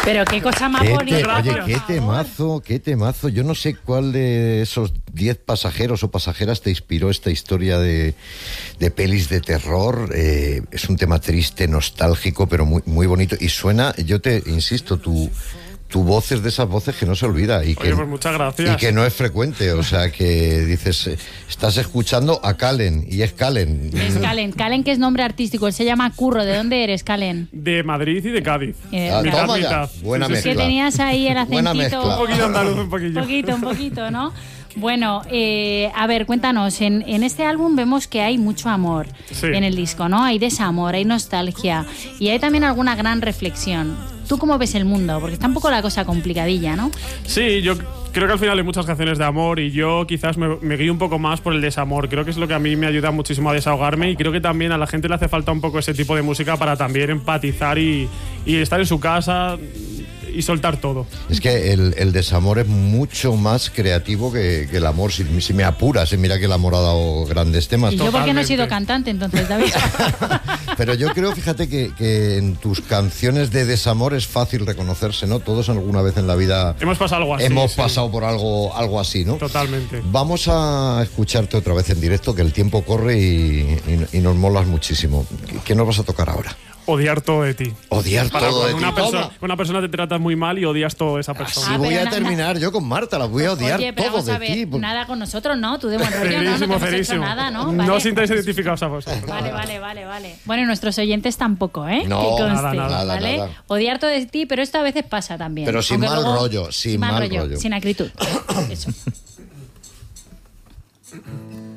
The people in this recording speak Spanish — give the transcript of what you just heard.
Pero qué cosa más bonita. Oye, qué temazo. Yo no sé cuál de esos 10 pasajeros o pasajeras te inspiró esta historia de pelis de terror. Es un tema triste, nostálgico, pero muy, muy bonito. Y suena, yo te insisto, tu voz es de esas voces que no se olvida y Oye, pues muchas gracias. Y que no es frecuente, o sea que dices, estás escuchando a Calen, y es Calen. Es Calen. Calen, que es nombre artístico, él se llama Curro. ¿De dónde eres, Calen? De Madrid y de Cádiz. Toma ya. Buena mezcla. Es que tenías ahí el acentito. Un poquito andaluz, un poquillo. Un poquito, ¿no? Bueno, a ver, cuéntanos, en este álbum vemos que hay mucho amor en el disco, ¿no? Hay desamor, hay nostalgia y hay también alguna gran reflexión. ¿Tú cómo ves el mundo? Porque está un poco la cosa complicadilla, ¿no? Sí, yo creo que al final hay muchas canciones de amor y yo quizás me guío un poco más por el desamor. Creo que es lo que a mí me ayuda muchísimo a desahogarme y creo que también a la gente le hace falta un poco ese tipo de música para también empatizar y estar en su casa y soltar todo. Es que el desamor es mucho más creativo que el amor, si me apuras. Mira que el amor ha dado grandes temas. Y yo porque no he sido cantante, entonces, David. Pero yo creo, fíjate, que en tus canciones de desamor es fácil reconocerse, ¿no? Todos alguna vez en la vida hemos pasado algo así. Hemos pasado por algo así, ¿no? Totalmente. Vamos a escucharte otra vez en directo, que el tiempo corre y nos molas muchísimo. ¿Qué nos vas a tocar ahora? Odiar todo de ti. Odiar todo de ti. Una persona te trata muy mal y odias todo de esa persona. Así voy a terminar yo con Marta, la voy a odiar. Oye, pero todo vamos a de ver, ti. Nada con nosotros, ¿no? Tú de buen rollo, no te hemos hecho nada, ¿no? Vale. No os sintáis identificados a vosotros. Vale. Bueno, y nuestros oyentes tampoco, ¿eh? No, que conste, nada, ¿vale? nada. Odiar todo de ti, pero esto a veces pasa también. Pero sin mal rollo, sin mal rollo. Sin acritud. Eso.